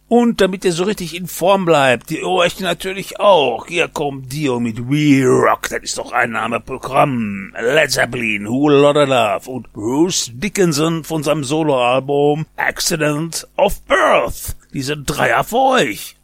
Und damit ihr so richtig in Form bleibt, die euch natürlich auch. Hier kommt Dio mit We Rock, das ist doch ein Programm. Led Zeppelin, Who Lotta Love und Bruce Dickinson von seinem Soloalbum Accident of Birth. Diese Dreier für euch.